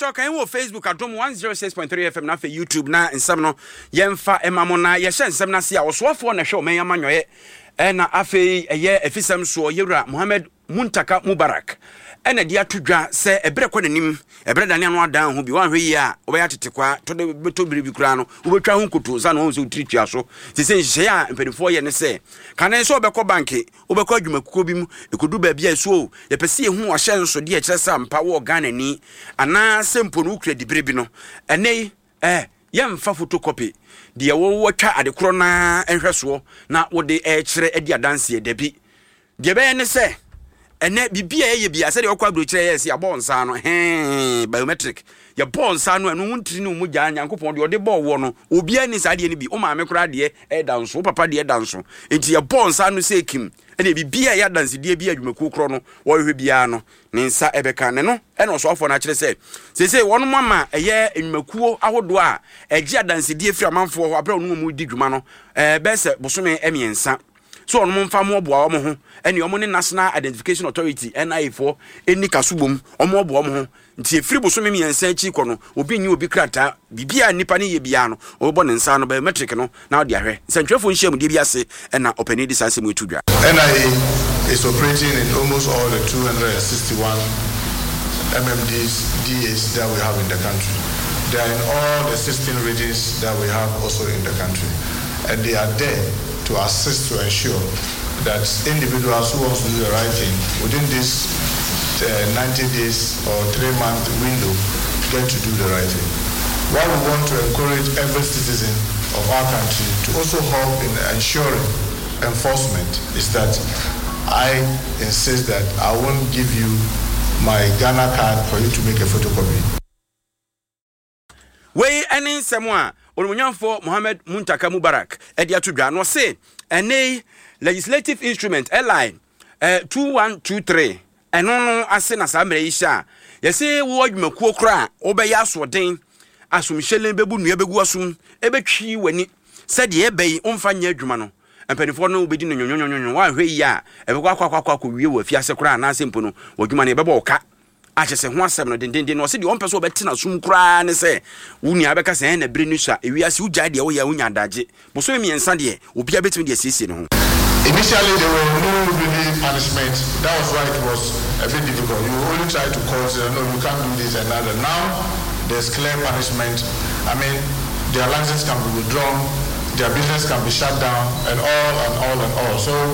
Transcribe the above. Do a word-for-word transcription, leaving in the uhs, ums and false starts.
Pacho kan wo Facebook adom one oh six point three F M na fe YouTube na nsem no yemfa emamo na ye hye nsem na se a osofo na hwe o men amanyoye e na afei eye efisem so yewura Mohammed Muntaka Mubarak ena dia tudwa se ebre kwa nanim ebre dane anu adan ho bi wan hwe yi a obeya tetekwa to de beto biribi kura no obetwa ho nkoto sa no so tiritua so se se nhye a mpedifo ye ne se kanen so obekọ banki obekọ adwumakuko bi mu ekodu ba bia so ye pese ye hu ohye nso de ekire sa mpa wo Ghana ni ana sempo no ukura dibiribi no ene eh yemfa photocopy de wo wotwa adekoro na enhweso na wo de ekire edi adanse debi de be ne se ene bibia ye bia se de okwa brochire yes ya bon sa no he biometric ya bon sa no enu ntiri no mu gya nyankopon de ode bo wo no obia ni sa de ni bi o ma me kura de e danso papa de e danso enti ya bon sa no se kim ene bibia ya danse de bia adwumaku kro no wo hwe bia no ne nsa ebeka ne no ene oso afo na kire se se se wono mama eye adwumakuo ahodo a egia danse de firi amanfo ho abra no mu di dwuma no eh be se bosome emiensa so on mfa mo boa wo ho ene omo ne National Identification Authority N I A for eni kasubom omo boa wo ho nti efiri bosome miensa chi ko no obi nyi obi krata bibia nipa ne ye bia no obo ne nsa no biometric no na odi ahwe nsantwefo nhyiam de bia se ena openi disanse mu etudwa. N I A is operating in almost all the two hundred sixty-one M M Ds D As that we have in the country. They are in all the sixteen regions that we have also in the country, and they are there to assist to ensure that individuals who want to do the right thing within this uh, ninety days or three month window get to do the right thing. What we want to encourage every citizen of our country to also help in ensuring enforcement is that I insist that I won't give you my Ghana card for you to make a photocopy. We any someone Olumunyanfo Mohammed Muntaka Mubarak edia tudwa no se ene legislative instrument line eh two one two three eno no ase na samre yisha yese wo adwumakuo kra obeya asoden asomhyelen bebu nua begu asum ebetwi wani se de ebei omfa nya adwuma no empanifo no obedi no nyonyonyonyo wa hwe yi a ebekwa akwa akwa akwa wie wo afiase kra na asempo no wadwuma no ebeba oka achese ho asem no dendenden no se de ompeso obetina sum kra ne se wuni abeka se na bere nusha ewiase ugya de wo ya unya daje boso miensa de obi abetimi de siesie ne ho. Initially, there were no really punishment. That was why it was a bit difficult. You only try to call, say, no, you can't do this and that. Now, there's clear punishment. I mean, their license can be withdrawn, their business can be shut down, and all and all and all. So